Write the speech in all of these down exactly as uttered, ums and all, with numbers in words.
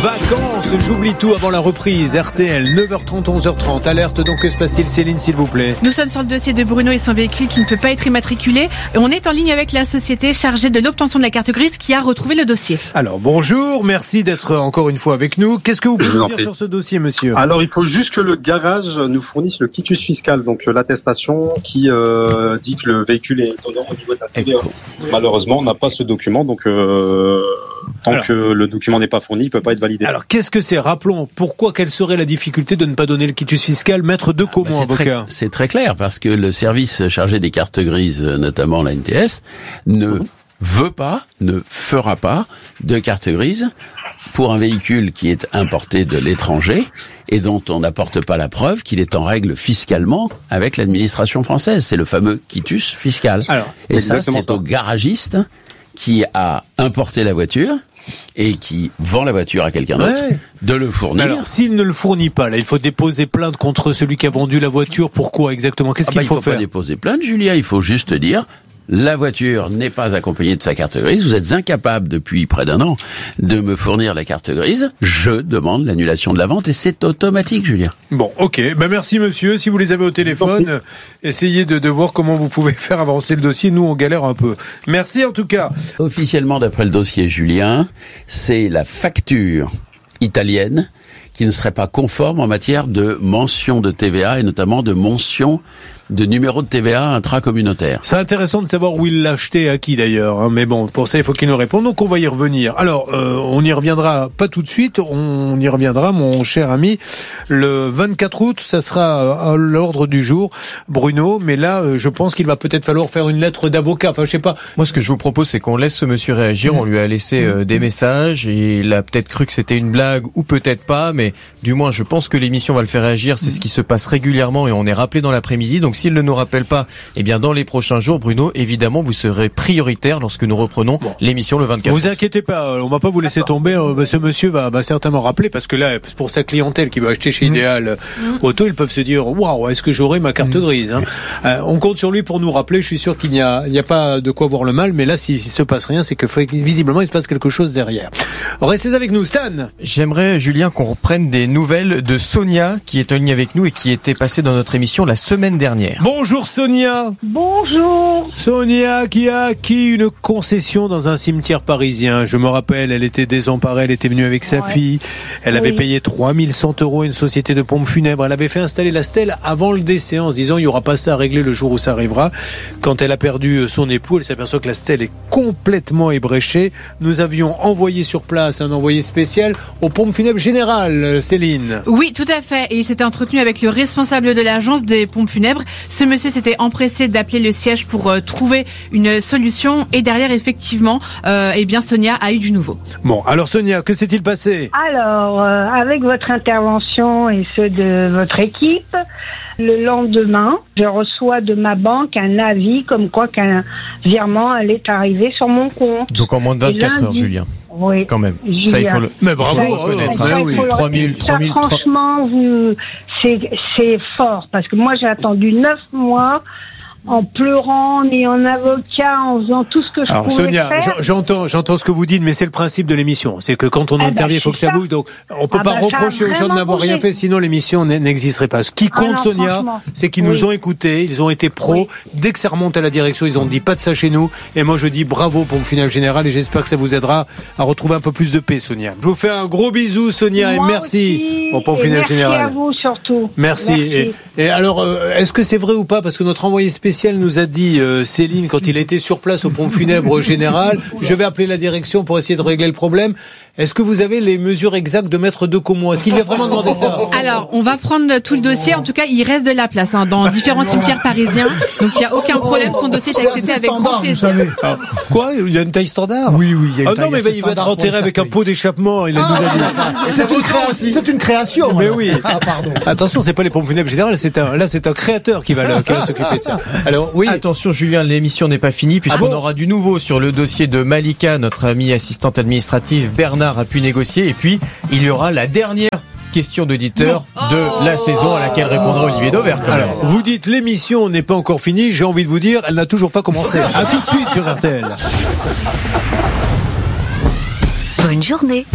Vacances, j'oublie tout avant la reprise. R T L, neuf heures trente, onze heures trente. Alerte donc, que se passe-t-il, Céline, s'il vous plaît? Nous sommes sur le dossier de Bruno et son véhicule qui ne peut pas être immatriculé. On est en ligne avec la société chargée de l'obtention de la carte grise qui a retrouvé le dossier. Alors, bonjour, merci d'être encore une fois avec nous. Qu'est-ce que vous pouvez nous dire sur ce dossier, monsieur? Alors, il faut juste que le garage nous fournisse le quitus fiscal, donc euh, l'attestation qui euh, dit que le véhicule est autonome au niveau de la T V A. Malheureusement, on n'a pas ce document, donc euh, tant alors, que le document n'est pas fourni, il peut pas être validé. Alors, qu'est-ce que c'est? Rappelons, pourquoi, quelle serait la difficulté de ne pas donner le quitus fiscal? Maître de Caumont, ah bah avocat. Très, c'est très clair, parce que le service chargé des cartes grises, notamment la N T S, ne mmh. veut pas, ne fera pas de carte grise pour un véhicule qui est importé de l'étranger et dont on n'apporte pas la preuve qu'il est en règle fiscalement avec l'administration française. C'est le fameux quitus fiscal. Alors, et ça, c'est ça. Au garagiste qui a importé la voiture et qui vend la voiture à quelqu'un d'autre, ouais. de le fournir. Alors, s'il ne le fournit pas, là, il faut déposer plainte contre celui qui a vendu la voiture. Pourquoi exactement? Qu'est-ce ah qu'il bah, faut, faut faire? Il ne faut pas déposer plainte, Julia. Il faut juste dire... La voiture n'est pas accompagnée de sa carte grise. Vous êtes incapable depuis près d'un an de me fournir la carte grise. Je demande l'annulation de la vente et c'est automatique, Julien. Bon, ok. Ben merci, monsieur. Si vous les avez au téléphone, essayez de, de voir comment vous pouvez faire avancer le dossier. Nous, on galère un peu. Merci en tout cas. Officiellement, d'après le dossier, Julien, c'est la facture italienne qui ne serait pas conforme en matière de mention de T V A et notamment de mention de numéro de T V A intracommunautaire. C'est intéressant de savoir où il l'a acheté, à qui d'ailleurs, hein, mais bon, pour ça il faut qu'il nous réponde, donc on va y revenir. Alors, euh, on y reviendra pas tout de suite, on y reviendra, mon cher ami, le vingt-quatre août, ça sera à l'ordre du jour, Bruno, mais là, euh, je pense qu'il va peut-être falloir faire une lettre d'avocat, enfin je sais pas. Moi ce que je vous propose, c'est qu'on laisse ce monsieur réagir, mmh. on lui a laissé euh, des messages, et il a peut-être cru que c'était une blague, ou peut-être pas, mais du moins je pense que l'émission va le faire réagir, c'est mmh. ce qui se passe régulièrement, et on est rappelé dans l'après-midi, donc s'il ne nous rappelle pas, eh bien dans les prochains jours, Bruno, évidemment, vous serez prioritaire lorsque nous reprenons bon. l'émission le vingt-quatre. Vous inquiétez pas, on va pas vous laisser D'accord. tomber. Ce monsieur va, va certainement rappeler, parce que là, pour sa clientèle qui veut acheter chez mmh. Idéal mmh. Auto, ils peuvent se dire, waouh, est-ce que j'aurai ma carte mmh. grise hein euh, On compte sur lui pour nous rappeler. Je suis sûr qu'il n'y a, il n'y a pas de quoi voir le mal, mais là, s'il ne se passe rien, c'est que visiblement, il se passe quelque chose derrière. Restez avec nous, Stan. J'aimerais, Julien, qu'on reprenne des nouvelles de Sonia, qui est en ligne avec nous et qui était passée dans notre émission la semaine dernière. Bonjour Sonia. Bonjour. Sonia qui a acquis une concession dans un cimetière parisien. Je me rappelle, elle était désemparée, elle était venue avec sa ouais. fille. Elle oui. avait payé trois mille cent euros à une société de pompes funèbres. Elle avait fait installer la stèle avant le décès en se disant il n'y aura pas ça à régler le jour où ça arrivera. Quand elle a perdu son époux, elle s'aperçoit que la stèle est complètement ébréchée. Nous avions envoyé sur place un envoyé spécial aux pompes funèbres générales, Céline. Oui, tout à fait. Et il s'était entretenu avec le responsable de l'agence des pompes funèbres. Ce monsieur s'était empressé d'appeler le siège pour euh, trouver une solution et derrière effectivement euh, eh bien Sonia a eu du nouveau. Bon, alors Sonia, que s'est-il passé? Alors euh, avec votre intervention et ceux de votre équipe, le lendemain, je reçois de ma banque un avis comme quoi qu'un virement allait arriver sur mon compte. Donc en moins de vingt-quatre heures, Julien. Oui, quand même. Julien. Ça, il faut le. Mais bravo, il faut le reconnaître. Ça, hein. oui. trois mille, trois mille, franchement, vous, c'est, c'est fort parce que moi j'ai attendu neuf mois. En pleurant, en ayant un avocat, en faisant tout ce que je Alors, pouvais Sonia, faire. Sonia, j'entends, j'entends ce que vous dites, mais c'est le principe de l'émission. C'est que quand on ah intervient, il bah, faut que ça, ça bouge. Donc, on peut ah pas bah, reprocher aux gens de n'avoir rien fait, sinon l'émission n'existerait pas. Ce qui compte, ah non, Sonia, c'est qu'ils oui. nous ont écoutés, ils ont été pros. Oui. Dès que ça remonte à la direction, ils ont dit pas de ça chez nous. Et moi, je dis bravo pour le final général et j'espère que ça vous aidera à retrouver un peu plus de paix, Sonia. Je vous fais un gros bisou, Sonia, moi et merci aussi, au pompe final général. Merci à vous surtout. Merci. merci. Et, et alors, euh, est-ce que c'est vrai ou pas? Parce que notre envoyé spécial nous a dit, euh, Céline, quand il était sur place au pompe funèbre général, je vais appeler la direction pour essayer de régler le problème. Est-ce que vous avez les mesures exactes de Maître de Caumont? Est-ce qu'il a vraiment demandé ça? Alors, on va prendre tout le dossier. En tout cas, il reste de la place hein, dans différents cimetières parisiens. Donc, il n'y a aucun problème. Son dossier est accepté avec grand plaisir. Ah, quoi? Il y a une taille standard? Oui, oui. Il y a une ah taille non, mais bah, il va être enterré avec un pot d'échappement. Il a ah, nous a dit. C'est une création. C'est une création. Mais oui. Ah, pardon. Attention, c'est pas les pompes funèbres générales. C'est un, là, c'est un créateur qui va, le, qui va s'occuper de ça. Alors, oui. Attention, Julien, l'émission n'est pas finie puisqu'on ah bon aura du nouveau sur le dossier de Malika, notre amie assistante administrative. Bernard a pu négocier. Et puis, il y aura la dernière question d'auditeur de la saison à laquelle répondra Olivier Dauvert. Alors, vous dites l'émission n'est pas encore finie. J'ai envie de vous dire, elle n'a toujours pas commencé. À tout de suite sur R T L. Bonne journée.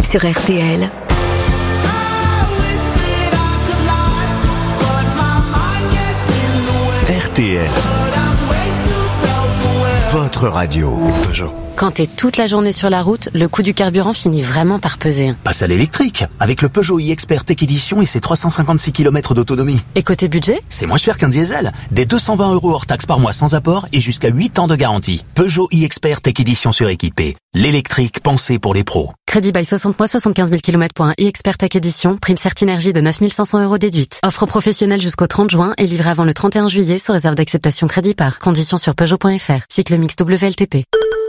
sur R T L. R T L, votre radio. Peugeot. Quand t'es toute la journée sur la route, le coût du carburant finit vraiment par peser. Passe à l'électrique, avec le Peugeot e-Expert Tech Edition et ses trois cent cinquante-six kilomètres d'autonomie. Et côté budget ? C'est moins cher qu'un diesel. Des deux cent vingt euros hors taxe par mois sans apport et jusqu'à huit ans de garantie. Peugeot e-Expert Tech Edition suréquipé. L'électrique pensé pour les pros. Crédit by soixante mois, soixante-quinze mille kilomètres pour un e-Expert Tech Edition. Prime Certinergie de neuf mille cinq cents euros déduite. Offre professionnelle jusqu'au trente juin et livrée avant le trente et un juillet sous réserve d'acceptation crédit par. Conditions sur Peugeot point F R. Cycle mix W L T P.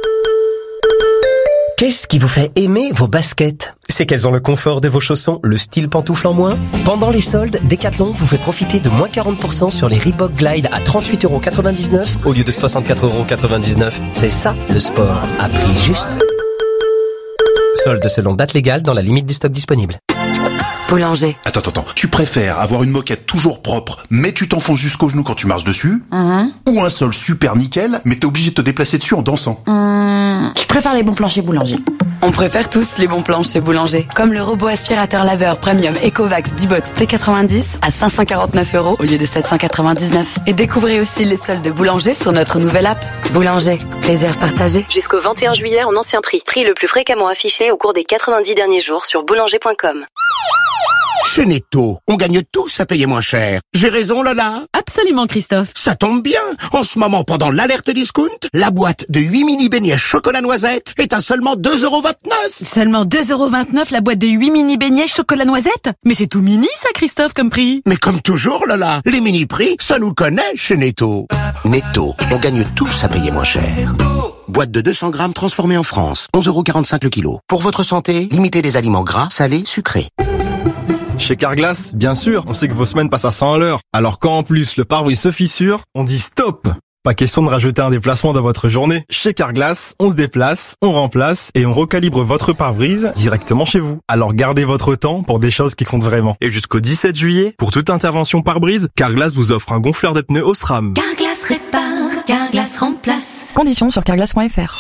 Qu'est-ce qui vous fait aimer vos baskets ? C'est qu'elles ont le confort de vos chaussons, le style pantoufle en moins. Pendant les soldes, Decathlon vous fait profiter de moins quarante pour cent sur les Reebok Glide à trente-huit euros quatre-vingt-dix-neuf au lieu de soixante-quatre euros quatre-vingt-dix-neuf. C'est ça, le sport, à prix juste. Soldes selon date légale dans la limite du stock disponible. Boulanger. Attends, attends, tu préfères avoir une moquette toujours propre, mais tu t'enfonces jusqu'au genou quand tu marches dessus, mmh. ou un sol super nickel, mais t'es obligé de te déplacer dessus en dansant? mmh. Je préfère les bons plans chez Boulanger. On préfère tous les bons plans chez Boulanger. Comme le robot aspirateur laveur premium Ecovacs Dubot T quatre-vingt-dix à cinq cent quarante-neuf euros au lieu de sept cent quatre-vingt-dix-neuf. Et découvrez aussi les soldes de Boulanger sur notre nouvelle app. Boulanger, plaisir partagé. Jusqu'au vingt et un juillet en ancien prix. Prix le plus fréquemment affiché au cours des quatre-vingt-dix derniers jours sur boulanger point com. Chez Netto, on gagne tous à payer moins cher. J'ai raison, Lola? Absolument, Christophe. Ça tombe bien. En ce moment, pendant l'alerte discount, la boîte de huit mini beignets chocolat noisette est à seulement deux euros vingt-neuf. Seulement deux euros vingt-neuf la boîte de huit mini beignets chocolat noisette? Mais c'est tout mini, ça, Christophe, comme prix. Mais comme toujours, Lola, les mini prix, ça nous connaît chez Netto. Netto, on gagne tous à payer moins cher. Boîte de deux cents grammes transformée en France, onze euros quarante-cinq le kilo. Pour votre santé, limitez les aliments gras, salés, sucrés. Chez Carglass, bien sûr, on sait que vos semaines passent à cent à l'heure. Alors quand en plus le pare-brise se fissure, on dit stop. Pas question de rajouter un déplacement dans votre journée. Chez Carglass, on se déplace, on remplace et on recalibre votre pare-brise directement chez vous. Alors gardez votre temps pour des choses qui comptent vraiment. Et jusqu'au dix-sept juillet, pour toute intervention pare-brise, Carglass vous offre un gonfleur de pneus Osram. Carglass répare, Carglass remplace. Conditions sur carglass point F R.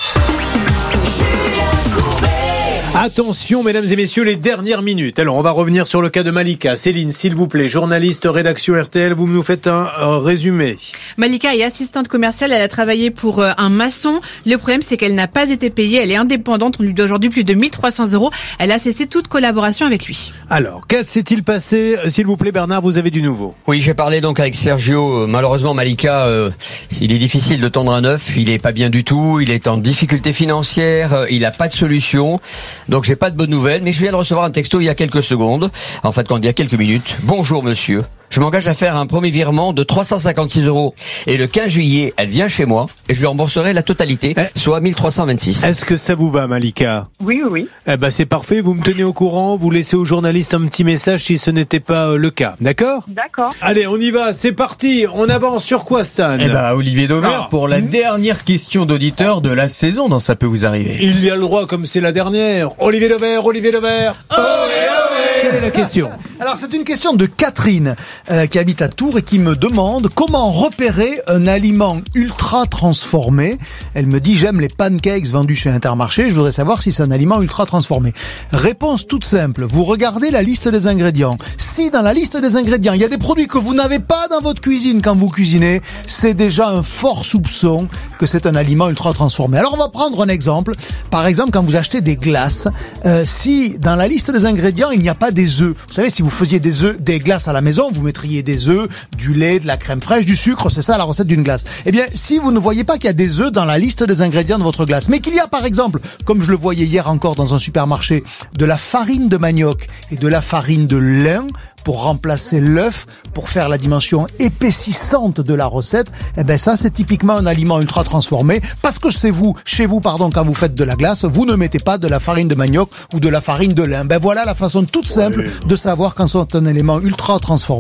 Attention, mesdames et messieurs, les dernières minutes. Alors, on va revenir sur le cas de Malika. Céline, s'il vous plaît, journaliste, rédaction R T L, vous nous faites un, un résumé. Malika est assistante commerciale, elle a travaillé pour euh, un maçon. Le problème, c'est qu'elle n'a pas été payée, elle est indépendante, on lui doit aujourd'hui plus de mille trois cents euros. Elle a cessé toute collaboration avec lui. Alors, qu'est-ce qui s'est-il passé? S'il vous plaît, Bernard, vous avez du nouveau. Oui, j'ai parlé donc avec Sergio. Malheureusement, Malika, euh, il est difficile de tendre un œuf, il est pas bien du tout, il est en difficulté financière, euh, il a pas de solution. Donc j'ai pas de bonnes nouvelles, mais je viens de recevoir un texto il y a quelques secondes, en fait quand il y a quelques minutes. Bonjour monsieur, je m'engage à faire un premier virement de trois cent cinquante-six euros. Et le quinze juillet, elle vient chez moi et je lui rembourserai la totalité, eh, soit mille trois cent vingt-six. Est-ce que ça vous va, Malika? Oui, oui, oui. Eh ben c'est parfait, vous me tenez au courant, vous laissez aux journalistes un petit message si ce n'était pas le cas, d'accord? D'accord. Allez, on y va, c'est parti, on avance sur quoi, Stan? Eh ben Olivier Dauvert ah. pour la mmh. dernière question d'auditeur de la saison dans Ça peut vous arriver. Il y a le droit comme c'est la dernière. Olivier Dauvert, Olivier Dauvert. Oh, quelle est la question? Alors c'est une question de Catherine euh, qui habite à Tours et qui me demande comment repérer un aliment ultra transformé. Elle me dit j'aime les pancakes vendus chez Intermarché, je voudrais savoir si c'est un aliment ultra transformé. Réponse toute simple, vous regardez la liste des ingrédients. Si dans la liste des ingrédients il y a des produits que vous n'avez pas dans votre cuisine quand vous cuisinez, c'est déjà un fort soupçon que c'est un aliment ultra transformé. Alors on va prendre un exemple. Par exemple quand vous achetez des glaces, euh, si dans la liste des ingrédients il n'y a pas des œufs, vous savez si vous faisiez des œufs, des glaces à la maison, vous mettriez des œufs, du lait, de la crème fraîche, du sucre, c'est ça la recette d'une glace. Eh bien, si vous ne voyez pas qu'il y a des œufs dans la liste des ingrédients de votre glace, mais qu'il y a par exemple, comme je le voyais hier encore dans un supermarché, de la farine de manioc et de la farine de lin pour remplacer l'œuf, pour faire la dimension épaississante de la recette, eh ben ça c'est typiquement un aliment ultra transformé, parce que c'est vous, chez vous pardon, quand vous faites de la glace, vous ne mettez pas de la farine de manioc ou de la farine de lin. Ben voilà la façon toute simple oui. de savoir quand c'est un élément ultra transformé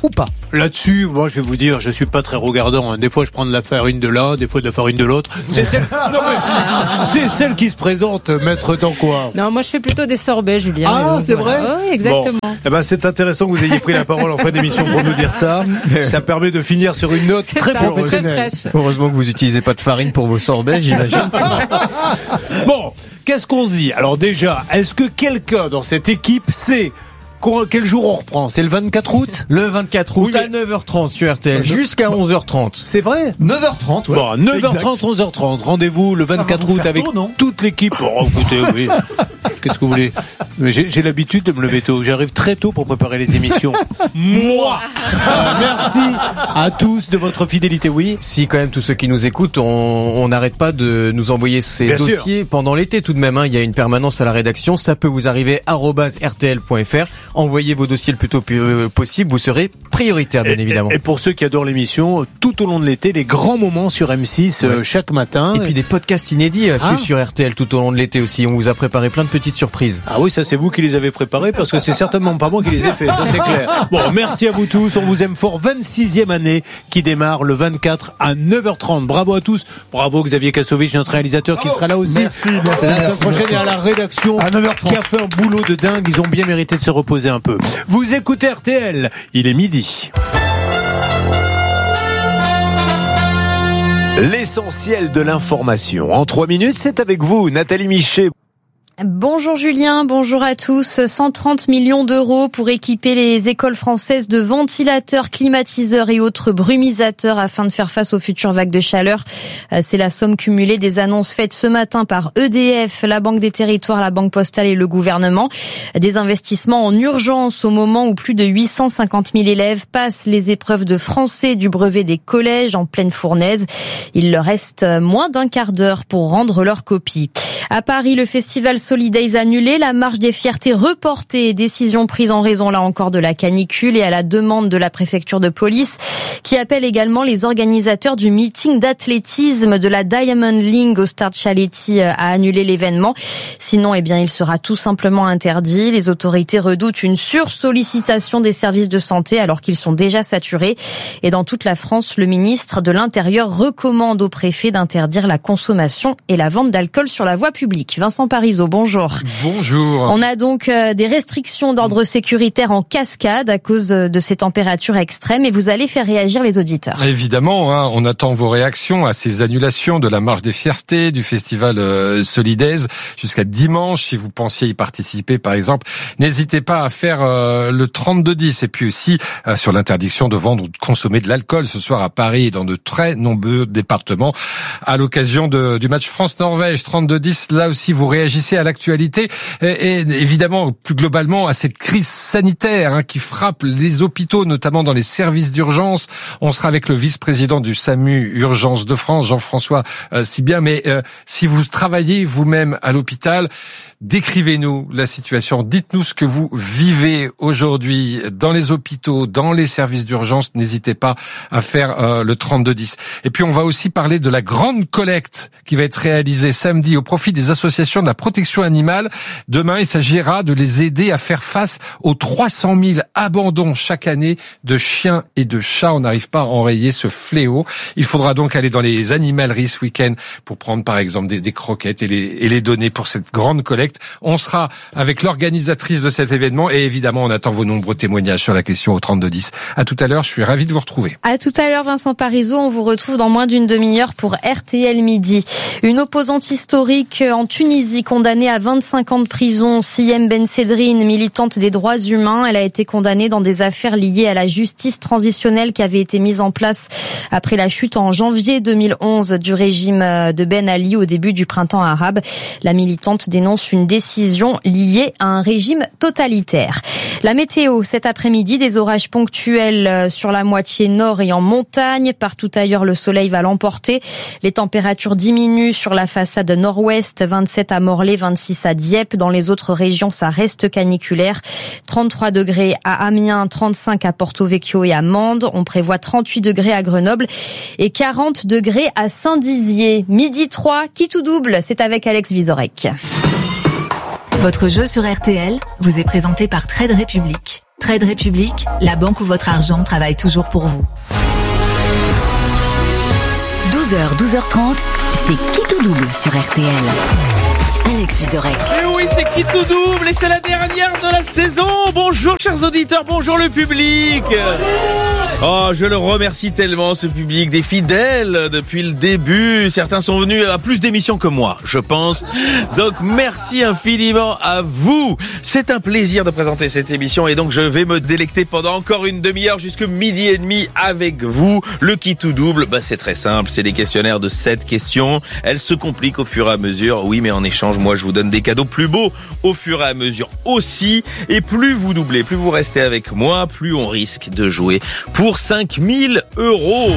ou pas? Là-dessus, moi, je vais vous dire, je suis pas très regardant. Des fois, je prends de la farine de là, des fois de la farine de l'autre. C'est celle, non mais, c'est celle qui se présente, maître dans quoi? Non, moi, je fais plutôt des sorbets, Julien. Ah, c'est voilà. vrai? Oui, exactement. Bon. Eh ben, c'est intéressant que vous ayez pris la parole en fin d'émission pour nous dire ça. Ça permet de finir sur une note très professionnelle. Heureusement que vous utilisez pas de farine pour vos sorbets, j'imagine. Bon, qu'est-ce qu'on se dit? Alors déjà, est-ce que quelqu'un dans cette équipe sait quel jour on reprend? C'est le vingt-quatre août? Le vingt-quatre août, oui, mais... à neuf heures trente sur R T L, jusqu'à onze heures trente. C'est vrai? neuf heures trente, ouais. Bon, neuf heures trente, onze heures trente. Rendez-vous le vingt-quatre août avec tôt, toute l'équipe. Oh, écoutez, oui. Qu'est-ce que vous voulez? Mais j'ai, j'ai l'habitude de me lever tôt. J'arrive très tôt pour préparer les émissions. Moi! euh, merci à tous de votre fidélité, oui. Si, quand même, tous ceux qui nous écoutent, on n'arrête pas de nous envoyer ces Bien dossiers sûr. Pendant l'été tout de même. Hein. Il y a une permanence à la rédaction. Ça peut vous arriver arobase r t l point f r. Envoyez vos dossiers le plus tôt possible. Vous serez prioritaire, bien et, évidemment. Et pour ceux qui adorent l'émission, tout au long de l'été, les grands moments sur M six, ouais. euh, chaque matin. Et puis des podcasts inédits ah. sur R T L tout au long de l'été aussi. On vous a préparé plein de petites surprises. Ah oui, ça c'est vous qui les avez préparés parce que c'est certainement pas moi qui les ai fait, ça c'est clair. Bon, merci à vous tous, on vous aime fort. vingt-sixième année qui démarre le vingt-quatre à neuf heures trente. Bravo à tous. Bravo Xavier Kassovitch, notre réalisateur qui sera là aussi. Merci, merci. La semaine prochaine et à la rédaction à neuf heures trente. Qui a fait un boulot de dingue. Ils ont bien mérité de se reposer un peu. Vous écoutez R T L, il est midi. L'essentiel de l'information. En trois minutes, c'est avec vous, Nathalie Michet. Bonjour Julien, bonjour à tous. cent trente millions d'euros pour équiper les écoles françaises de ventilateurs, climatiseurs et autres brumisateurs afin de faire face aux futures vagues de chaleur. C'est la somme cumulée des annonces faites ce matin par E D F, la Banque des Territoires, la Banque Postale et le gouvernement. Des investissements en urgence au moment où plus de huit cent cinquante mille élèves passent les épreuves de français du brevet des collèges en pleine fournaise. Il leur reste moins d'un quart d'heure pour rendre leur copie. À Paris, le festival Solidays annulé, la marche des fiertés reportée, décision prise en raison là encore de la canicule et à la demande de la préfecture de police qui appelle également les organisateurs du meeting d'athlétisme de la Diamond League au Stade Chaletti à annuler l'événement. Sinon, eh bien, il sera tout simplement interdit. Les autorités redoutent une sursollicitation des services de santé alors qu'ils sont déjà saturés. Et dans toute la France, le ministre de l'Intérieur recommande au préfet d'interdire la consommation et la vente d'alcool sur la voie publique. Vincent Parisot, bonjour. Bonjour. On a donc des restrictions d'ordre sécuritaire en cascade à cause de ces températures extrêmes et vous allez faire réagir les auditeurs. Évidemment, hein, on attend vos réactions à ces annulations de la marche des fiertés, du festival euh, Solidays jusqu'à dimanche. Si vous pensiez y participer, par exemple, n'hésitez pas à faire euh, le trente-deux dix. Et puis aussi euh, sur l'interdiction de vendre ou de consommer de l'alcool ce soir à Paris et dans de très nombreux départements à l'occasion de, du match France-Norvège. trente-deux dix, là aussi vous réagissez à l'actualité et, et évidemment plus globalement à cette crise sanitaire hein, qui frappe les hôpitaux, notamment dans les services d'urgence. On sera avec le vice-président du SAMU Urgence de France, Jean-François euh, Sibien. Mais euh, si vous travaillez vous-même à l'hôpital, décrivez-nous la situation. Dites-nous ce que vous vivez aujourd'hui dans les hôpitaux, dans les services d'urgence. N'hésitez pas à faire euh, le trente-deux dix. Et puis on va aussi parler de la grande collecte qui va être réalisée samedi au profit des associations de la protection animale. Demain, il s'agira de les aider à faire face aux trois cent mille abandons chaque année de chiens et de chats. On n'arrive pas à enrayer ce fléau. Il faudra donc aller dans les animaleries ce week-end pour prendre par exemple des, des croquettes et les, et les donner pour cette grande collecte. On sera avec l'organisatrice de cet événement et évidemment on attend vos nombreux témoignages sur la question au trente-deux dix. À tout à l'heure, je suis ravi de vous retrouver. À tout à l'heure Vincent Parisot, on vous retrouve dans moins d'une demi-heure pour R T L Midi. Une opposante historique en Tunisie condamnée à vingt-cinq ans de prison, Siem Ben Sedrine, militante des droits humains. Elle a été condamnée dans des affaires liées à la justice transitionnelle qui avait été mise en place après la chute en janvier deux mille onze du régime de Ben Ali au début du printemps arabe. La militante dénonce une décision liée à un régime totalitaire. La météo, cet après-midi, des orages ponctuels sur la moitié nord et en montagne. Partout ailleurs, le soleil va l'emporter. Les températures diminuent sur la façade nord-ouest, vingt-sept à Morlaix, vingt-six à Dieppe. Dans les autres régions, ça reste caniculaire. trente-trois degrés à Amiens, trente-cinq à Porto Vecchio et à Mende. On prévoit trente-huit degrés à Grenoble et quarante degrés à Saint-Dizier. Midi trois, qui tout double, c'est avec Alex Vizorek. Votre jeu sur R T L vous est présenté par Trade Republic. Trade République, la banque où votre argent travaille toujours pour vous. douze heures, douze heures trente, c'est qui tout double sur R T L. Alex Vizorek. Et oui, c'est qui tout double et c'est la dernière de la saison. Bonjour chers auditeurs, bonjour le public. Oh, je le remercie tellement, ce public, des fidèles depuis le début. Certains sont venus à plus d'émissions que moi, je pense. Donc, merci infiniment à vous. C'est un plaisir de présenter cette émission et donc je vais me délecter pendant encore une demi-heure jusqu'à midi et demi avec vous. Le qui tout double, bah, c'est très simple. C'est des questionnaires de sept questions. Elles se compliquent au fur et à mesure. Oui, mais en échange, moi, je vous donne des cadeaux plus beaux au fur et à mesure aussi. Et plus vous doublez, plus vous restez avec moi, plus on risque de jouer pour cinq mille euros.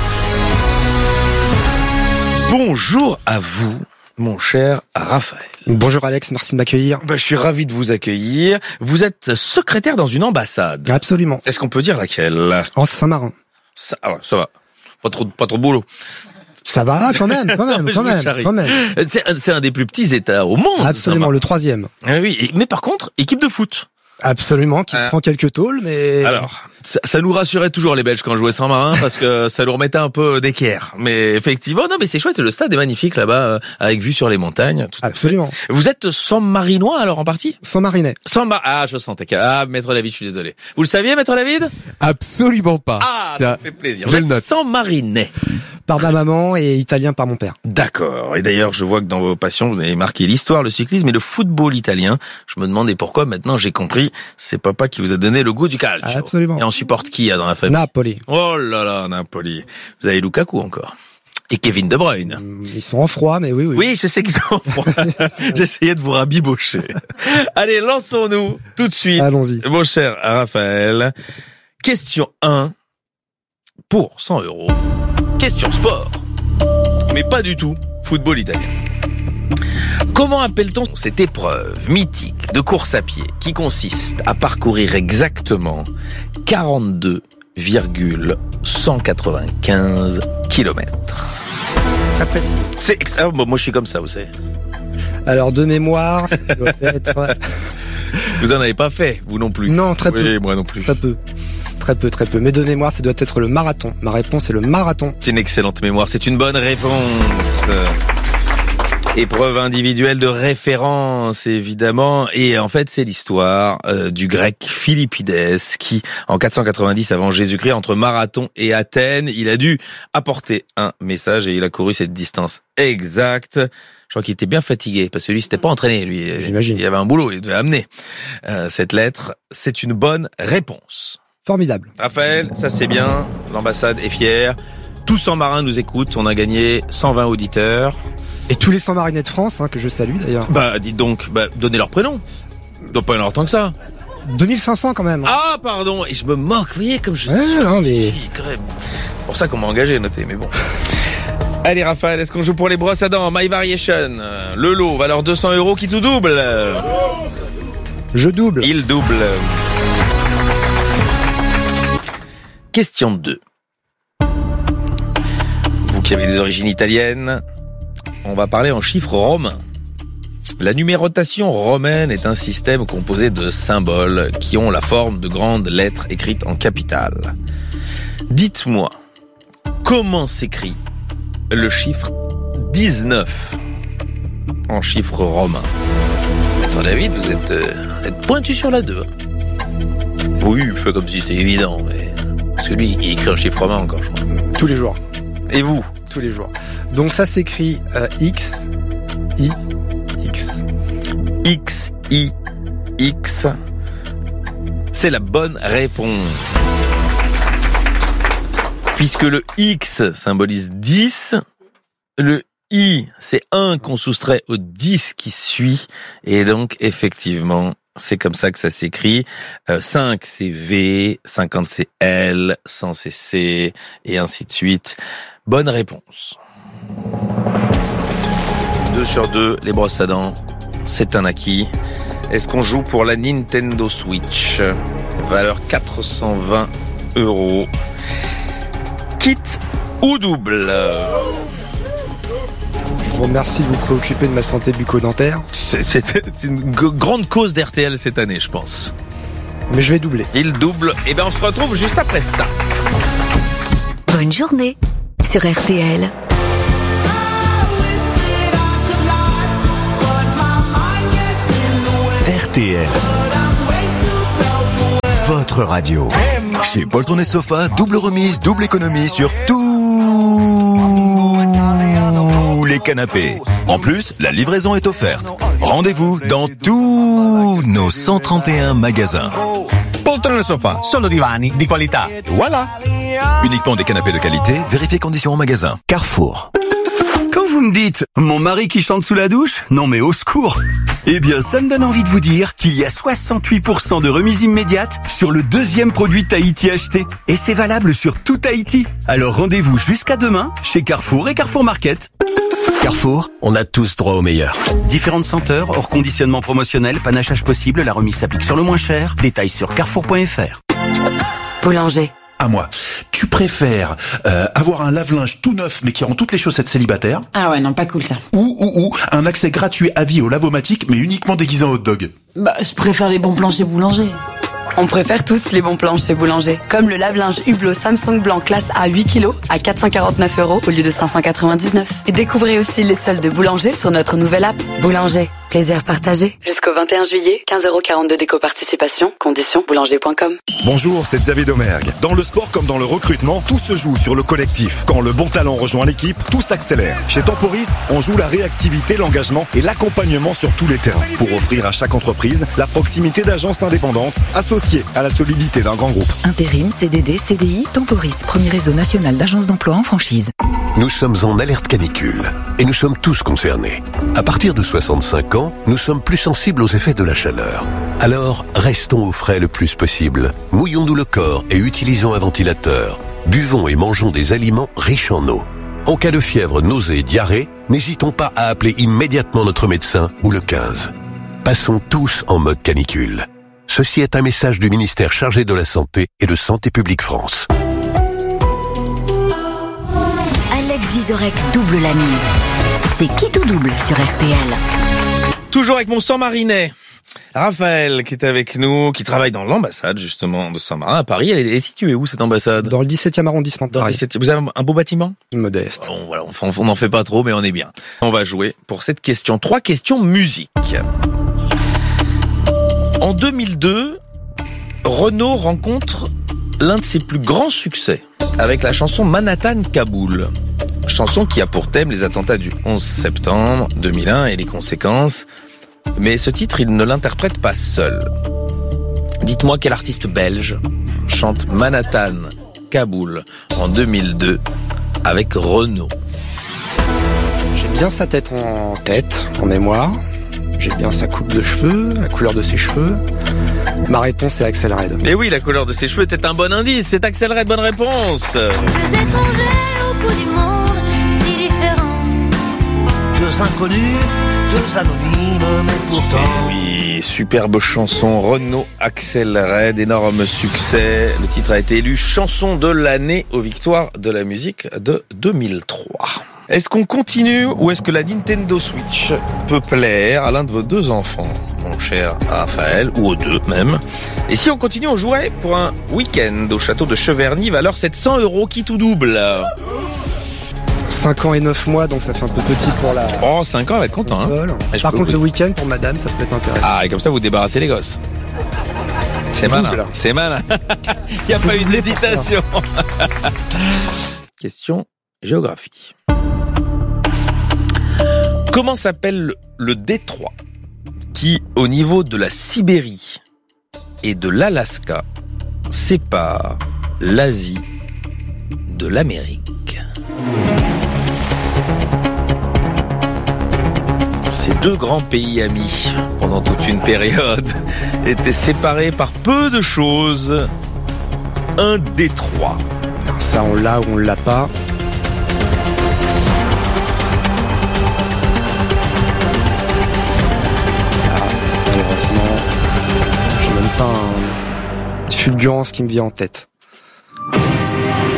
Bonjour à vous, mon cher Raphaël. Bonjour Alex, merci de m'accueillir. Ben, je suis ravi de vous accueillir. Vous êtes secrétaire dans une ambassade. Absolument. Est-ce qu'on peut dire laquelle? En Saint-Marin. Ça, ah ouais, ça va. Pas trop, pas trop de boulot. Ça va, quand même, quand même, non, quand, même quand même. C'est, c'est un des plus petits États au monde. Absolument, le troisième. Ah oui, mais par contre, équipe de foot. Absolument, qui ah. se prend quelques taules, mais... Alors, ça, ça nous rassurait toujours les Belges quand je jouais Saint-Marin, parce que ça nous remettait un peu d'équerre. Mais effectivement, non, mais c'est chouette, le stade est magnifique là-bas, avec vue sur les montagnes. Tout Absolument. Vous êtes San-Marinois alors en partie? San-Marinais. San Mar- ah, je sentais que... Ah, Maître David, je suis désolé. Vous le saviez, Maître David? Absolument pas. Ah, ça me fait plaisir. Je Vous le êtes note. San-Marinais. Par ma maman et italien par mon père. D'accord. Et d'ailleurs, je vois que dans vos passions, vous avez marqué l'histoire, le cyclisme et le football italien. Je me demandais pourquoi. Maintenant, j'ai compris. C'est papa qui vous a donné le goût du calcio. Absolument. Et on supporte qui dans la famille? Napoli. Oh là là, Napoli. Vous avez Lukaku encore. Et Kevin De Bruyne. Ils sont en froid, mais oui, oui. Oui, je sais qu'ils sont en froid. J'essayais de vous rabibocher. Allez, lançons-nous tout de suite. Allons-y. Mon cher Raphaël. Question un pour cent euros. Question sport. Mais pas du tout football italien. Comment appelle-t-on cette épreuve mythique de course à pied qui consiste à parcourir exactement quarante-deux virgule cent quatre-vingt-quinze kilomètres? Très précis. C'est ah, bon, moi je suis comme ça, vous savez. Alors de mémoire, ça doit être... Vous en avez pas fait, vous non plus? Non, très peu. Oui, moi non plus. Très peu. Très peu, très peu. Mais de mémoire, ça doit être le marathon. Ma réponse est le marathon. C'est une excellente mémoire, c'est une bonne réponse. Épreuve individuelle de référence, évidemment. Et en fait, c'est l'histoire euh, du grec Philippides qui, en quatre cent quatre-vingt-dix avant Jésus-Christ, entre Marathon et Athènes, il a dû apporter un message et il a couru cette distance exacte. Je crois qu'il était bien fatigué parce que lui, s'était pas entraîné. Lui, j'imagine. Il y avait un boulot, il devait amener euh, cette lettre. C'est une bonne réponse. Formidable. Raphaël, ça c'est bien. L'ambassade est fière. Tous San-Marin nous écoutent. On a gagné cent vingt auditeurs. Et tous les San-Marinais de France, hein, que je salue d'ailleurs. Bah, dites donc, bah, donnez leur prénom. Il doit pas y en avoir tant que ça. deux mille cinq cents quand même. Ah, pardon. Et je me moque, vous voyez, comme je ouais, suis. Non, mais... C'est pour ça qu'on m'a engagé, noté, mais bon. Allez, Raphaël, est-ce qu'on joue pour les brosses à dents? My Variation. Le lot, valeur deux cents euros, qui tout double? Je double. Il double. Question deux. Vous qui avez des origines italiennes, on va parler en chiffres romains. La numérotation romaine est un système composé de symboles qui ont la forme de grandes lettres écrites en capitales. Dites-moi, comment s'écrit le chiffre dix-neuf en chiffres romains? Attends, David, vous êtes, euh, vous êtes pointu sur la deux. Oui, il fait comme si c'était évident, mais... Parce que lui, il écrit en chiffres romains encore, je crois. Tous les jours. Et vous? Tous les jours. Donc ça s'écrit euh, X, I, X. X, I, X. C'est la bonne réponse. Puisque le X symbolise dix, le I, c'est un qu'on soustrait au dix qui suit. Et donc, effectivement, c'est comme ça que ça s'écrit. Euh, cinq, c'est V, cinquante, c'est L, cent, c'est C, et ainsi de suite. Bonne réponse. deux sur deux, les brosses à dents, c'est un acquis. Est-ce qu'on joue pour la Nintendo Switch? Valeur quatre cent vingt euros. Kit ou double? Je vous remercie de vous préoccuper de ma santé bucco-dentaire. C'est, c'est une g- grande cause d'R T L cette année, je pense. Mais je vais doubler. Il double. Et ben on se retrouve juste après ça. Bonne journée sur R T L. R T L. Votre radio. Chez Poltron et Sofa, double remise, double économie sur tous les canapés. En plus, la livraison est offerte. Rendez-vous dans tous nos cent trente et un magasins. Poltron e Sofa, solo divani di qualità. Voilà. Uniquement des canapés de qualité, vérifiez conditions en magasin. Carrefour. Quand vous me dites « mon mari qui chante sous la douche », non mais au secours. Eh bien, ça me donne envie de vous dire qu'il y a soixante-huit pour cent de remise immédiate sur le deuxième produit Tahiti acheté. Et c'est valable sur tout Tahiti. Alors rendez-vous jusqu'à demain chez Carrefour et Carrefour Market. Carrefour, on a tous droit au meilleur. Différentes senteurs, hors conditionnement promotionnel, panachage possible, la remise s'applique sur le moins cher. Détails sur carrefour point f r. Boulanger. À moi. Tu préfères euh, avoir un lave-linge tout neuf mais qui rend toutes les chaussettes célibataires? Ah ouais, non, pas cool ça. Ou, ou, ou un accès gratuit à vie au lavomatique mais uniquement déguisé en hot dog? Bah, je préfère les bons plans chez Boulanger. On préfère tous les bons plans chez Boulanger. Comme le lave-linge Hublot Samsung Blanc classe A huit kilos à quatre cent quarante-neuf euros au lieu de cinq cent quatre-vingt-dix-neuf. Et découvrez aussi les soldes de Boulanger sur notre nouvelle app. Boulanger, plaisir partagé. Jusqu'au vingt et un juillet, quinze euros quarante-deux d'éco-participation. Conditions boulanger point com. Bonjour, c'est Xavier Domergue. Dans le sport comme dans le recrutement, tout se joue sur le collectif. Quand le bon talent rejoint l'équipe, tout s'accélère. Chez Temporis, on joue la réactivité, l'engagement et l'accompagnement sur tous les terrains pour offrir à chaque entreprise la proximité d'agences indépendantes associées à la solidité d'un grand groupe. Intérim, C D D, C D I, Temporis, premier réseau national d'agences d'emploi en franchise. Nous sommes en alerte canicule et nous sommes tous concernés. À partir de soixante-cinq ans, nous sommes plus sensibles aux effets de la chaleur. Alors, restons au frais le plus possible. Mouillons-nous le corps et utilisons un ventilateur. Buvons et mangeons des aliments riches en eau. En cas de fièvre, nausée et diarrhée, n'hésitons pas à appeler immédiatement notre médecin ou le quinze. Passons tous en mode canicule. Ceci est un message du ministère chargé de la Santé et de Santé publique France. Alex Vizorek double la mise. C'est qui tout double sur R T L. Toujours avec mon Saint-Marinais. Raphaël qui est avec nous, qui travaille dans l'ambassade justement de Saint-Marin à Paris. Elle est située où cette ambassade? Dans le dix-septième arrondissement de Paris. dix-septième. Vous avez un beau bâtiment? Modeste. Bon, voilà, on n'en fait pas trop mais on est bien. On va jouer pour cette question. Trois questions musique. En deux mille deux, Renaud rencontre l'un de ses plus grands succès avec la chanson Manhattan Kaboul. Chanson qui a pour thème les attentats du onze septembre deux mille un et les conséquences. Mais ce titre, il ne l'interprète pas seul. Dites-moi quel artiste belge chante Manhattan Kaboul en deux mille deux avec Renaud. J'ai bien sa tête en tête, en mémoire. J'ai bien sa coupe de cheveux, la couleur de ses cheveux. Ma réponse est Axel Red. Et oui, la couleur de ses cheveux était un bon indice. C'est Axel Red, bonne réponse. Deux étrangers au bout du monde, si différents. Deux inconnus, deux anonymes, mais pourtant. Et oui, superbe chanson. Renaud, Axel Red, énorme succès. Le titre a été élu chanson de l'année aux victoires de la musique de deux mille trois. Est-ce qu'on continue ou est-ce que la Nintendo Switch peut plaire à l'un de vos deux enfants, mon cher Raphaël, ou aux deux même? Et si on continue, on jouerait pour un week-end au château de Cheverny, valeur sept cents euros, qui tout double. cinq ans et neuf mois, donc ça fait un peu petit pour la... Oh, cinq ans, elle va être content. Hein. Par contre, le week-end, pour madame, ça peut être intéressant. Ah, et comme ça, vous débarrassez les gosses. C'est malin, double. C'est malin. Il n'y a pas eu d'hésitation. Question géographie. Comment s'appelle le détroit qui, au niveau de la Sibérie et de l'Alaska, sépare l'Asie de l'Amérique? Ces deux grands pays amis, pendant toute une période, étaient séparés par peu de choses. Un détroit. Ça, on l'a ou on l'a pas. Malheureusement, je n'ai même pas un... une fulgurance qui me vient en tête.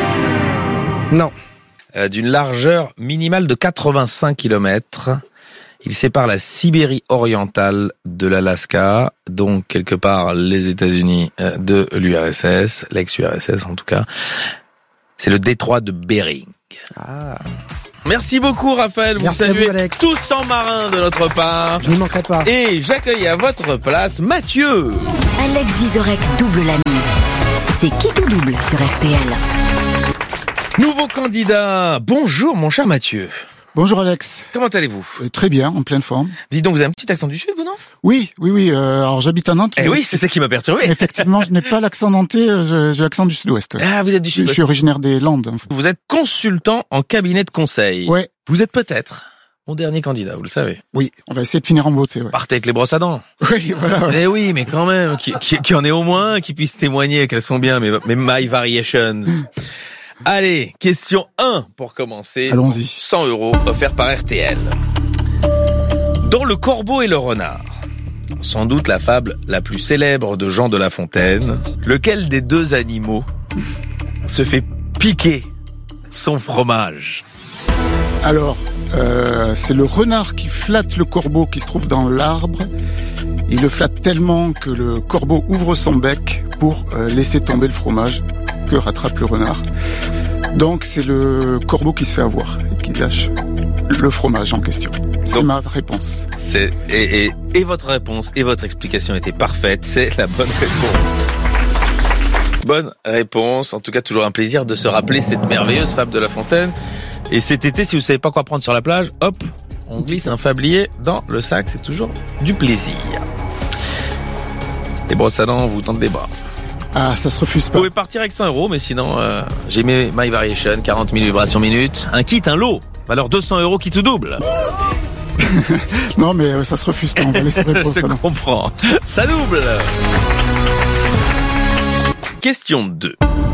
Non. Euh, d'une largeur minimale de quatre-vingt-cinq kilomètres Il sépare la Sibérie orientale de l'Alaska, donc quelque part les États-Unis de l'U R S S, l'ex-U R S S en tout cas. C'est le détroit de Bering. Ah. Merci beaucoup Raphaël, vous Merci saluez à vous, Alex. tous cent marins de notre part. Je n'y manquerai pas. Et j'accueille à votre place Mathieu. Alex Vizorek double la mise. C'est qui tout double sur R T L. Nouveau candidat. Bonjour mon cher Mathieu. Bonjour Alex. Comment allez-vous ? euh, Très bien, en pleine forme. Dis donc, vous avez un petit accent du Sud, vous, non ? Oui, oui, oui. Euh, alors j'habite à Nantes. Eh oui, c'est ça qui m'a perturbé. Effectivement, je n'ai pas l'accent nantais, euh, j'ai l'accent du Sud-Ouest. Ah, vous êtes du Sud-Ouest. Je suis originaire des Landes. En fait. Vous êtes consultant en cabinet de conseil. Ouais. Vous êtes peut-être mon dernier candidat, vous le savez. Oui, on va essayer de finir en beauté. Ouais. Partez avec les brosses à dents. Oui, voilà. Ouais. Eh oui, mais quand même, qu'il qui, qui en ait au moins un qui puisse témoigner qu'elles sont bien, mes, mes My Variations. Allez, question un pour commencer. Allons-y. cent euros offerts par R T L. Dans Le Corbeau et le Renard, sans doute la fable la plus célèbre de Jean de La Fontaine, lequel des deux animaux se fait piquer son fromage ? Alors, euh, c'est le renard qui flatte le corbeau qui se trouve dans l'arbre. Il le flatte tellement que le corbeau ouvre son bec pour euh, laisser tomber le fromage que rattrape le renard. Donc c'est le corbeau qui se fait avoir et qui lâche le fromage en question. C'est Donc, ma réponse. C'est et, et, et votre réponse et votre explication était parfaite. C'est la bonne réponse. Bonne réponse. En tout cas, toujours un plaisir de se rappeler cette merveilleuse fable de La Fontaine. Et cet été, si vous savez pas quoi prendre sur la plage, hop, on glisse un fablier dans le sac. C'est toujours du plaisir. Les brosses à dents, vous tentez des bras. Ah, ça se refuse pas. Vous pouvez partir avec cent euros, mais sinon, euh, j'ai mes My Variation, quarante mille vibrations minutes. Un kit, un lot. Valeur deux cents euros, kit ou double. Non, mais euh, ça se refuse pas. On va laisser répondre. Je comprends. Ça double. Question deux.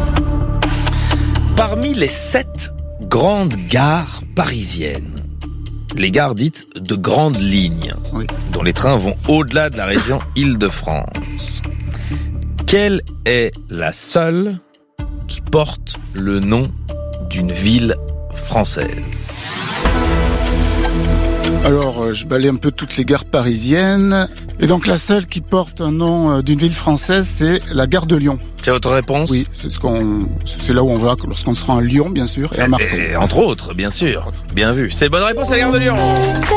Parmi les sept grandes gares parisiennes, les gares dites de grandes lignes, oui, dont les trains vont au-delà de la région Île-de-France, quelle est la seule qui porte le nom d'une ville française ? Alors, euh, je balaye un peu toutes les gares parisiennes. Et donc, la seule qui porte un nom euh, d'une ville française, c'est la gare de Lyon. C'est votre réponse ? Oui, c'est ce qu'on, c'est là où on va lorsqu'on sera à Lyon, bien sûr, et à Marseille. Et, et entre autres, bien sûr. Bien vu. C'est bonne réponse à la gare de Lyon.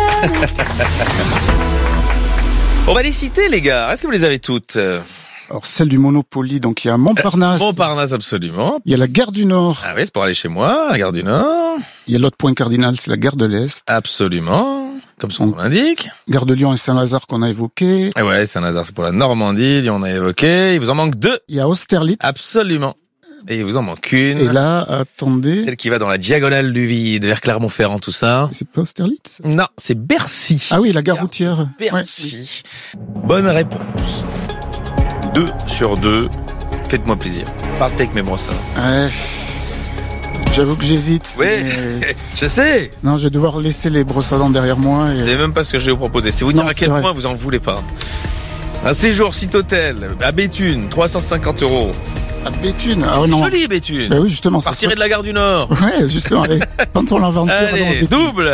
On va les citer, les gars. Est-ce que vous les avez toutes ? Alors, celle du Monopoly, donc il y a Montparnasse. Montparnasse, absolument. Il y a la gare du Nord. Ah oui, c'est pour aller chez moi, la gare du Nord. Il y a l'autre point cardinal, c'est la gare de l'Est. Absolument, comme son nom l'indique. Gare de Lyon et Saint-Lazare qu'on a évoqué. Et ouais, Saint-Lazare, c'est pour la Normandie, Lyon on a évoqué. Il vous en manque deux. Il y a Austerlitz. Absolument. Et il vous en manque une. Et là, attendez. Celle qui va dans la diagonale du vide, vers Clermont-Ferrand, tout ça. C'est pas Austerlitz ? Non, c'est Bercy. Ah oui, la gare, gare routière. Bercy. Ouais. Bonne réponse. Deux sur deux. Faites-moi plaisir. Partez avec mes brosses à dents. Ouais. J'avoue que j'hésite. Oui, mais... je sais. Non, je vais devoir laisser les brosses à dents derrière moi. Et... C'est même pas ce que je vais vous proposer. C'est vous dire non, à quel point vous en voulez pas. Un séjour site hôtel à Béthune, trois cent cinquante euros. À Béthune. Ah, c'est non. joli Béthune. Bah oui, justement. Partirait ça de la gare du Nord. Ouais, justement. Allez, tentons l'aventure. Allez, double.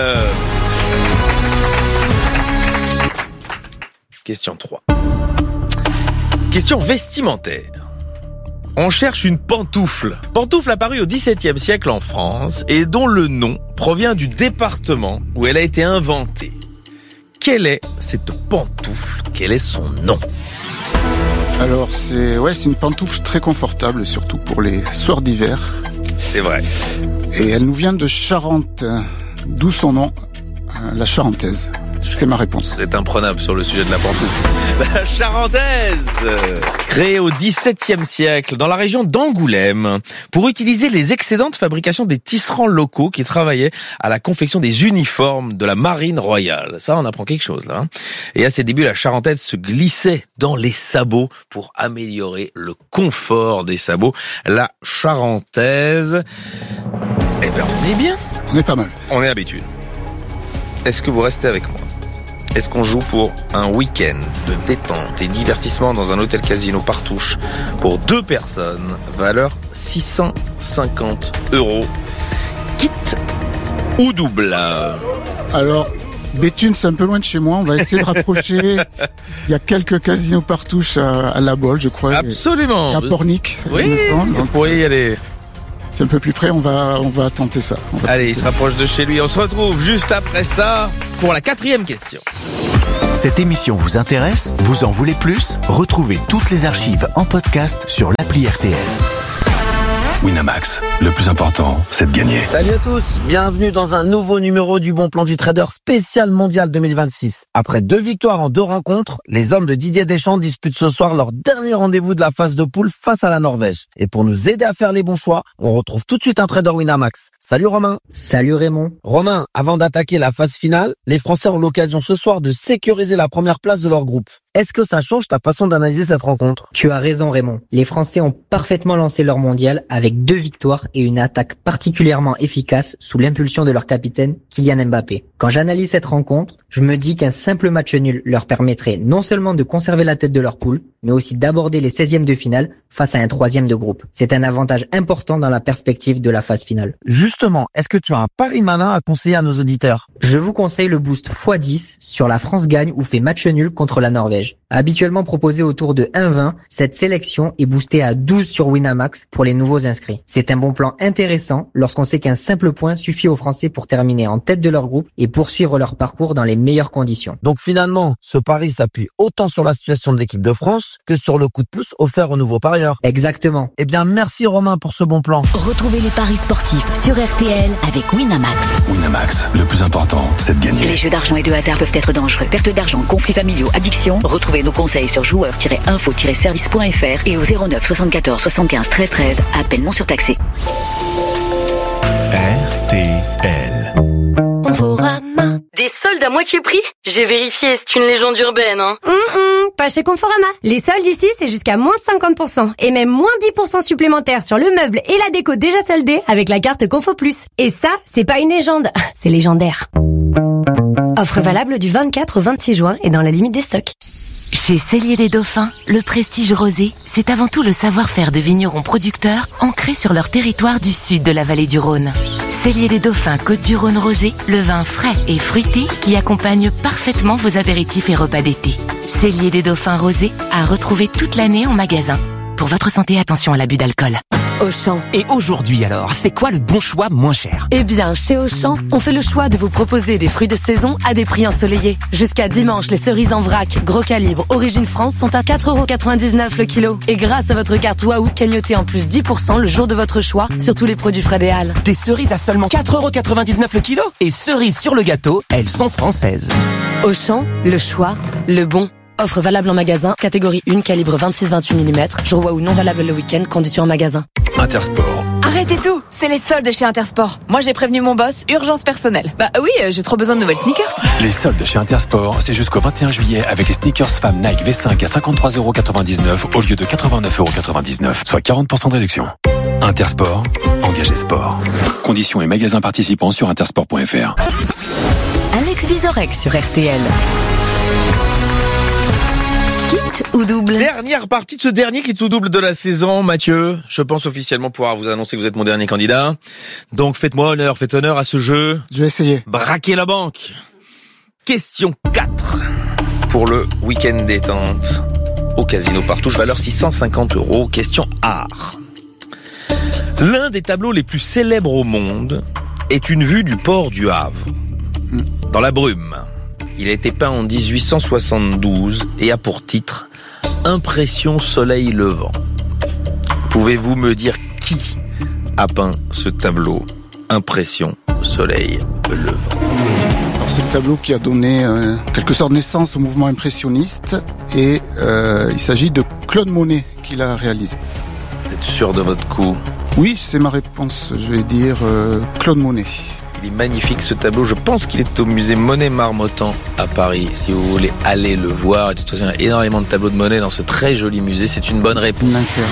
Question trois. Question vestimentaire. On cherche une pantoufle. Pantoufle apparue au dix-septième siècle en France et dont le nom provient du département où elle a été inventée. Quelle est cette pantoufle ? Quel est son nom ? Alors c'est ouais, c'est une pantoufle très confortable, surtout pour les soirs d'hiver. C'est vrai. Et elle nous vient de Charente, d'où son nom, la charentaise. C'est ma réponse. Vous êtes imprenable sur le sujet de la pantoufle. La charentaise, créée au dix-septième siècle dans la région d'Angoulême pour utiliser les excédents de fabrication des tisserands locaux qui travaillaient à la confection des uniformes de la marine royale. Ça, on apprend quelque chose là. Hein. Et à ses débuts, la charentaise se glissait dans les sabots pour améliorer le confort des sabots. La charentaise, eh ben on est bien. On est pas mal. On est à Béthune. Est-ce que vous restez avec moi ? Est-ce qu'on joue pour un week-end de détente et divertissement dans un hôtel casino Partouche pour deux personnes, valeur six cent cinquante euros, kit ou double ? Alors, Béthune, c'est un peu loin de chez moi. On va essayer de rapprocher. Il y a quelques casinos partouches à, à La Bolle, je crois. Absolument. Et à Pornic. Oui, il me semble. vous pourriez y aller. C'est un peu plus près, on va, on va tenter ça. Va Allez, tenter. il se rapproche de chez lui. On se retrouve juste après ça pour la quatrième question. Cette émission vous intéresse ? Vous en voulez plus ? Retrouvez toutes les archives en podcast sur l'appli R T L. Winamax, le plus important, c'est de gagner. Salut à tous, bienvenue dans un nouveau numéro du Bon Plan du Trader spécial mondial deux mille vingt-six. Après deux victoires en deux rencontres, les hommes de Didier Deschamps disputent ce soir leur dernier rendez-vous de la phase de poule face à la Norvège. Et pour nous aider à faire les bons choix, on retrouve tout de suite un trader Winamax. Salut Romain. Salut Raymond. Romain, avant d'attaquer la phase finale, les Français ont l'occasion ce soir de sécuriser la première place de leur groupe. Est-ce que ça change ta façon d'analyser cette rencontre ? Tu as raison Raymond. Les Français ont parfaitement lancé leur mondial avec deux victoires et une attaque particulièrement efficace sous l'impulsion de leur capitaine Kylian Mbappé. Quand j'analyse cette rencontre, je me dis qu'un simple match nul leur permettrait non seulement de conserver la tête de leur poule, mais aussi d'aborder les seizièmes de finale face à un troisième de groupe. C'est un avantage important dans la perspective de la phase finale. Justement, est-ce que tu as un pari malin à conseiller à nos auditeurs ? Je vous conseille le boost fois dix sur la France gagne ou fait match nul contre la Norvège. Habituellement proposé autour de un virgule vingt, cette sélection est boostée à douze sur Winamax pour les nouveaux inscrits. C'est un bon plan intéressant lorsqu'on sait qu'un simple point suffit aux Français pour terminer en tête de leur groupe et poursuivre leur parcours dans les meilleures conditions. Donc finalement, ce pari s'appuie autant sur la situation de l'équipe de France que sur le coup de pouce offert aux nouveaux parieurs. Exactement. Eh bien, merci Romain pour ce bon plan. Retrouvez les paris sportifs sur R T L avec Winamax. Winamax, le plus important, c'est de gagner. Les jeux d'argent et de hasard peuvent être dangereux. Perte d'argent, conflits familiaux, addiction. Retrouvez nos conseils sur joueurs tiret info tiret service point f r et au zéro neuf soixante-quatorze soixante-quinze treize treize. Appel non surtaxé. R T L. Conforama. Des soldes à moitié prix ? J'ai vérifié, c'est une légende urbaine, hein. Hum, hum, pas chez Conforama. Les soldes ici, c'est jusqu'à moins cinquante pour cent. Et même moins dix pour cent supplémentaires sur le meuble et la déco déjà soldés avec la carte Confo Plus. Et ça, c'est pas une légende, c'est légendaire. Offre valable du vingt-quatre au vingt-six juin et dans la limite des stocks. Chez Cellier les Dauphins, le prestige rosé, c'est avant tout le savoir-faire de vignerons producteurs ancrés sur leur territoire du sud de la vallée du Rhône. Cellier les Dauphins Côte-du-Rhône rosé, le vin frais et fruité qui accompagne parfaitement vos apéritifs et repas d'été. Cellier les Dauphins rosé à retrouver toute l'année en magasin. Pour votre santé, attention à l'abus d'alcool. Auchan. Et aujourd'hui alors, c'est quoi le bon choix moins cher ? Eh bien, chez Auchan, on fait le choix de vous proposer des fruits de saison à des prix ensoleillés. Jusqu'à dimanche, les cerises en vrac, gros calibre, origine France sont à quatre euros quatre-vingt-dix-neuf le kilo. Et grâce à votre carte Waouh, cagnotez en plus dix pour cent le jour de votre choix sur tous les produits frais des Halles. Des cerises à seulement quatre euros quatre-vingt-dix-neuf le kilo. Et cerises sur le gâteau, elles sont françaises. Auchan, le choix, le bon. Offre valable en magasin, catégorie un, calibre vingt-six vingt-huit millimètres. Jour Waouh non valable le week-end, conditions en magasin. Intersport. Arrêtez tout, c'est les soldes chez Intersport. Moi j'ai prévenu mon boss, urgence personnelle. Bah oui, j'ai trop besoin de nouvelles sneakers. Les soldes chez Intersport, c'est jusqu'au vingt et un juillet avec les sneakers femmes Nike V cinq à cinquante-trois euros quatre-vingt-dix-neuf au lieu de quatre-vingt-neuf euros quatre-vingt-dix-neuf, soit quarante pour cent de réduction. Intersport, engagé sport. Conditions et magasins participants sur intersport point f r. Alex Vizorek sur R T L. Kit ou double ? Dernière partie de ce dernier kit ou double de la saison, Mathieu. Je pense officiellement pouvoir vous annoncer que vous êtes mon dernier candidat. Donc faites-moi honneur, faites honneur à ce jeu. Je vais essayer. Braquez la banque. Question quatre. Pour le week-end détente au Casino Partouche, valeur six cent cinquante euros. Question art. L'un des tableaux les plus célèbres au monde est une vue du port du Havre, dans la brume. Il a été peint en dix-huit cent soixante-douze et a pour titre « Impression soleil levant ». Pouvez-vous me dire qui a peint ce tableau « Impression soleil levant » ? Alors c'est le tableau qui a donné euh, quelque sorte de naissance au mouvement impressionniste et euh, il s'agit de Claude Monet qui l'a réalisé. Vous êtes sûr de votre coup ? Oui, c'est ma réponse. Je vais dire euh, Claude Monet. Il est magnifique ce tableau, je pense qu'il est au musée Monet-Marmottan à Paris, si vous voulez aller le voir. Et de toute façon, il y a énormément de tableaux de Monet dans ce très joli musée, c'est une bonne réponse.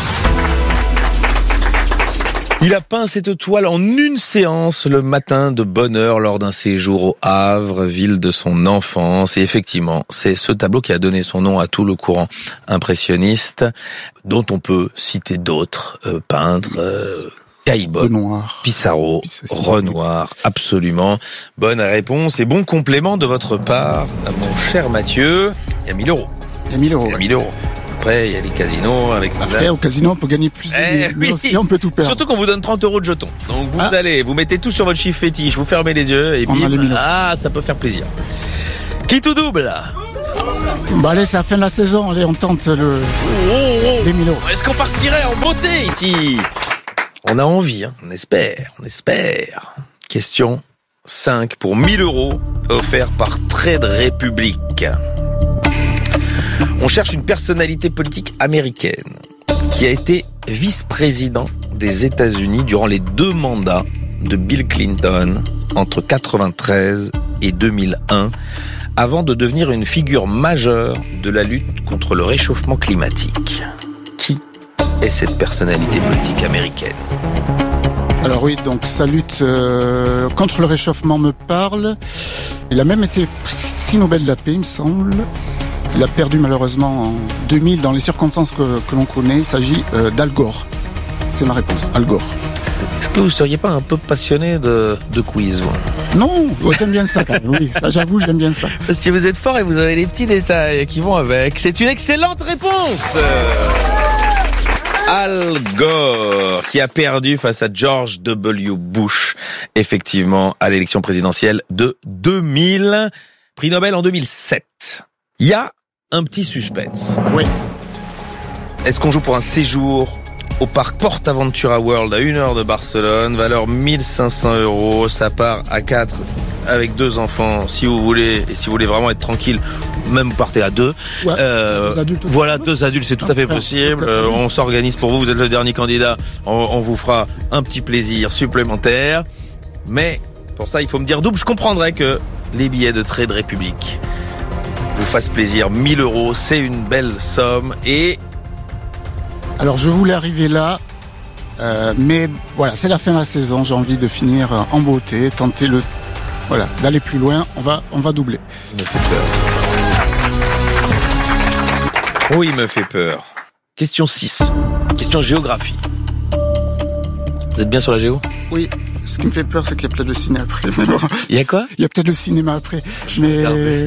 Il a peint cette toile en une séance le matin de bonne heure lors d'un séjour au Havre, ville de son enfance. Et effectivement, c'est ce tableau qui a donné son nom à tout le courant impressionniste, dont on peut citer d'autres euh, peintres, euh, Caillebotte, Pissarro, Renoir, absolument. Bonne réponse et bon complément de votre part, mon cher Mathieu. Il y a mille euros. Il y a mille euros. Il y a mille euros. Après, il y a les casinos avec. Après, au casino, on peut gagner plus. Eh, de... oui. aussi, on peut tout perdre. Surtout qu'on vous donne trente euros de jetons. Donc vous ah. allez, vous mettez tout sur votre chiffre fétiche, vous fermez les yeux et bim. Ah, ça peut faire plaisir. Qui tout double là? Bah allez, c'est la fin de la saison. Allez, on tente le. Oh, oh. Les mille euros. Est-ce qu'on partirait en beauté ici? On a envie, hein. On espère, on espère. Question cinq pour mille euros offert par Trade Republic. On cherche une personnalité politique américaine qui a été vice-président des États-Unis durant les deux mandats de Bill Clinton entre quatre-vingt-treize et deux mille un, avant de devenir une figure majeure de la lutte contre le réchauffement climatique. Qui est cette personnalité politique américaine? Alors oui, donc sa lutte euh, contre le réchauffement me parle. Il a même été prix Nobel de la paix, il me semble. Il a perdu malheureusement en deux mille dans les circonstances que, que l'on connaît. Il s'agit euh, d'Al Gore. C'est ma réponse, Al Gore. Est-ce que vous seriez pas un peu passionné de, de quiz, vous? Non, j'aime bien ça quand même. Oui, ça j'avoue, j'aime bien ça. Parce que vous êtes fort et vous avez les petits détails qui vont avec. C'est une excellente réponse. Al Gore, qui a perdu face à George W. Bush, effectivement, à l'élection présidentielle de deux mille. Prix Nobel en deux mille sept. Il y a un petit suspense. Oui. Est-ce qu'on joue pour un séjour au parc PortAventura World à une heure de Barcelone, valeur mille cinq cents euros, ça part à quatre avec deux enfants, si vous voulez, et si vous voulez vraiment être tranquille, même vous partez à deux. Ouais, euh, deux adultes voilà, deux adultes, c'est tout à fait possible. Euh, on s'organise pour vous, vous êtes le dernier candidat, on, on vous fera un petit plaisir supplémentaire. Mais pour ça, il faut me dire double. Je comprendrais que les billets de Trade Republic vous fassent plaisir. mille euros, c'est une belle somme. Et alors je voulais arriver là, euh, mais voilà, c'est la fin de la saison. J'ai envie de finir en beauté, tenter le, voilà, d'aller plus loin. On va, on va doubler. Il me fait peur. Oui, il me fait peur. Question six. Question géographie. Vous êtes bien sur la géo? Oui. Ce qui me fait peur, c'est qu'il y a peut-être le ciné après. Il y a quoi? Il y a peut-être le cinéma après. Mais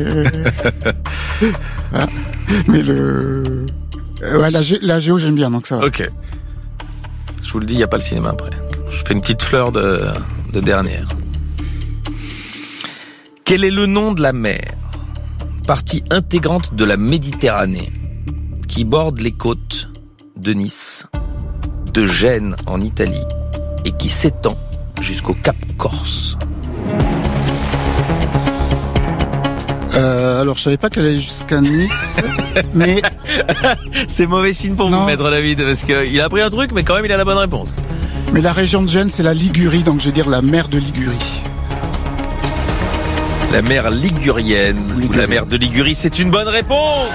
ah, mais le ouais, la, gé... la géo, j'aime bien, donc ça va. Ok. Je vous le dis, il n'y a pas le cinéma après. Je fais une petite fleur de, de dernière. Quel est le nom de la mer, partie intégrante de la Méditerranée, qui borde les côtes de Nice, de Gênes en Italie, et qui s'étend jusqu'au Cap Corse? Euh, alors, je savais pas qu'elle allait jusqu'à Nice, mais c'est mauvais signe pour non. vous, Maître David, parce qu'il a appris un truc, mais quand même, il a la bonne réponse. Mais la région de Gênes, c'est la Ligurie, donc je vais dire la mer de Ligurie. La mer ligurienne, Ligurie. Ou la mer de Ligurie, c'est une bonne réponse.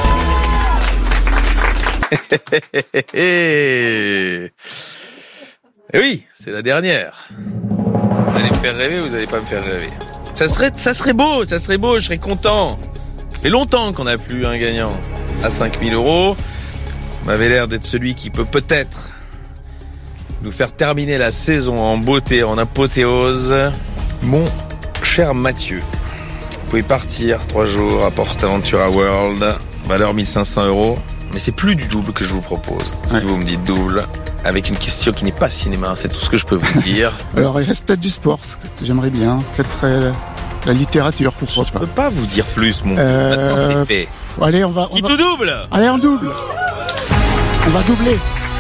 Et oui, c'est la dernière. Vous allez me faire rêver ou vous allez pas me faire rêver? Ça serait, ça serait beau, ça serait beau, je serais content. Ça fait longtemps qu'on n'a plus un gagnant à cinq mille euros. Vous m'avez l'air d'être celui qui peut peut-être nous faire terminer la saison en beauté, en apothéose. Mon cher Mathieu, vous pouvez partir trois jours à PortAventura World, valeur mille cinq cents euros. Mais c'est plus du double que je vous propose. Si ouais. vous me dites double, avec une question qui n'est pas cinéma, c'est tout ce que je peux vous dire. Alors, il reste peut-être du sport, ce que j'aimerais bien. Peut-être euh, la littérature, pourquoi je pas. Je peux pas vous dire plus, mon euh, Maintenant, c'est fait. Allez, on va... On qui va... tout double? Allez, on double. On va doubler.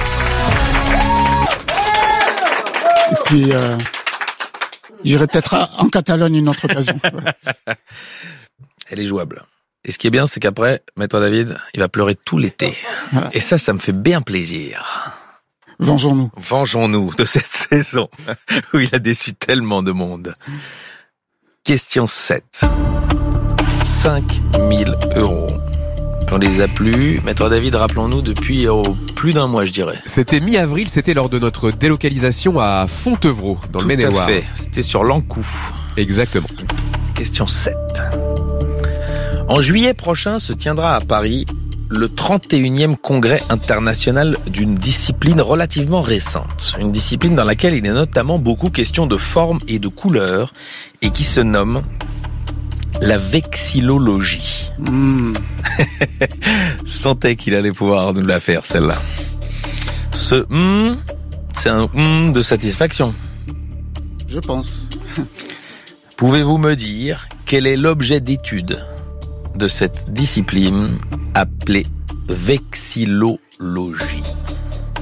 Et puis, euh, j'irai peut-être à, en Catalogne une autre occasion. Elle est jouable. Et ce qui est bien, c'est qu'après, Maître David, il va pleurer tout l'été. Voilà. Et ça, ça me fait bien plaisir. Vengeons-nous. Vengeons-nous de cette saison où il a déçu tellement de monde. Question sept. cinq mille euros. On les a plus. Maître David, rappelons-nous, depuis oh, plus d'un mois, je dirais. C'était mi-avril, c'était lors de notre délocalisation à Fontevraud, dans tout le Maine-et-Loire. Tout à fait. C'était sur l'Ancou. Exactement. Question sept. En juillet prochain se tiendra à Paris le trente et unième congrès international d'une discipline relativement récente. Une discipline dans laquelle il est notamment beaucoup question de forme et de couleur et qui se nomme la vexillologie. Mmh. Je sentais qu'il allait pouvoir nous la faire, celle-là. Ce hum, c'est un hum de satisfaction. Je pense. Pouvez-vous me dire quel est l'objet d'étude de cette discipline appelée vexillologie ?